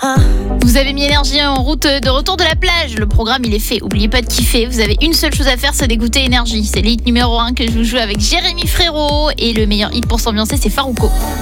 Vous avez mis Énergie en route de retour de la plage. Le programme, il est fait. Oubliez pas de kiffer. Vous avez une seule chose à faire, c'est d'écouter Énergie. C'est le hit numéro 1 que je vous joue avec Jérémy Frérot. Et le meilleur hit pour s'ambiancer, c'est Farouko.